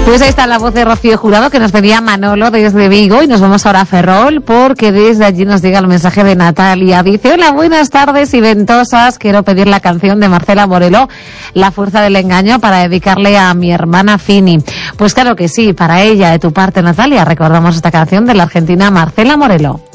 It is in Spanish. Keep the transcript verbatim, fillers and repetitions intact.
Pues ahí está la voz de Rocío Jurado que nos pedía Manolo desde Vigo, y nos vamos ahora a Ferrol porque desde allí nos llega el mensaje de Natalia. Dice: hola, buenas tardes y ventosas, quiero pedir la canción de Marcela Morelo, La fuerza del engaño, para dedicarle a mi hermana Fini. Pues claro que sí, para ella, de tu parte, Natalia, recordamos esta canción de la argentina Marcela Morelo.